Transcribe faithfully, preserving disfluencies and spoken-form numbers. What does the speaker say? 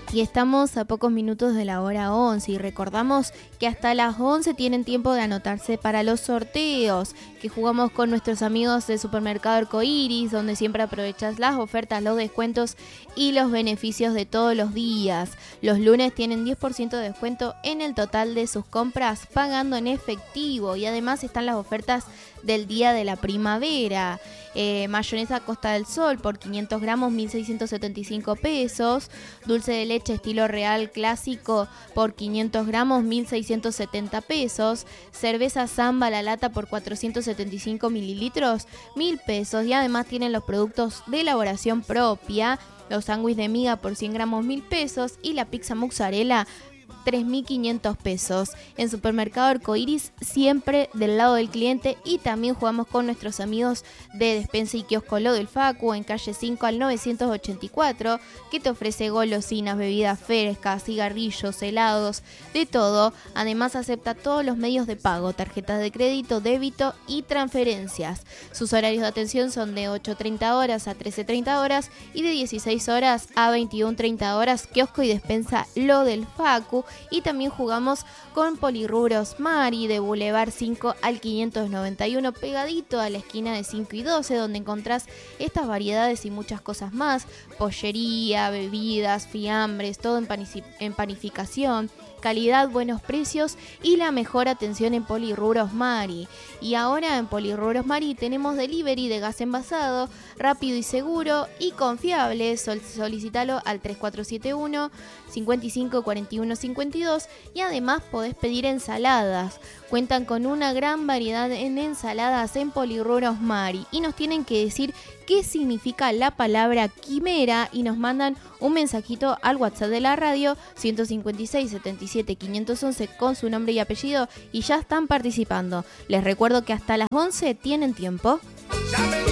Y estamos a pocos minutos de la hora once y recordamos que hasta las once tienen tiempo de anotarse para los sorteos que jugamos con nuestros amigos de Supermercado Arcoiris, donde siempre aprovechas las ofertas, los descuentos y los beneficios de todos los días. Los lunes tienen diez por ciento de descuento en el total de sus compras pagando en efectivo, y además están las ofertas del día de la primavera. Eh, mayonesa Costa del Sol por quinientos gramos, mil seiscientos setenta y cinco pesos. Dulce de leche estilo Real clásico por quinientos gramos, mil seiscientos setenta pesos. Cerveza Samba la lata por cuatrocientos setenta y cinco mililitros, mil pesos. Y además tienen los productos de elaboración propia, los sándwiches de miga por cien gramos, mil pesos. Y la pizza mozzarella, tres mil quinientos pesos. En Supermercado Arcoiris, siempre del lado del cliente, y también jugamos con nuestros amigos de Despensa y Kiosco Lo del Facu en calle cinco al novecientos ochenta y cuatro, que te ofrece golosinas, bebidas frescas, cigarrillos, helados, de todo. Además acepta todos los medios de pago, tarjetas de crédito, débito y transferencias. Sus horarios de atención son de ocho treinta horas a trece treinta horas y de dieciséis horas a veintiuno treinta horas. Kiosco y Despensa Lo del Facu. Y también jugamos con Polirrubros Mari de Boulevard cinco al quinientos noventa y uno, pegadito a la esquina de cinco y doce, donde encontrás estas variedades y muchas cosas más: pollería, bebidas, fiambres, todo en, panici- en panificación, calidad, buenos precios y la mejor atención en Polirrubros Mari. Y ahora en Polirrubros Mari tenemos delivery de gas envasado, rápido y seguro y confiable. Sol- solicitalo al tres cuatro siete uno, cinco cinco cuatro uno cinco dos, y además podés pedir ensaladas. Cuentan con una gran variedad en ensaladas en Polirrubros Mari, y nos tienen que decir qué significa la palabra quimera y nos mandan un mensajito al WhatsApp de la radio ciento cincuenta y seis, setenta y siete, quinientos once con su nombre y apellido, y ya están participando. Les recuerdo que hasta las once tienen tiempo.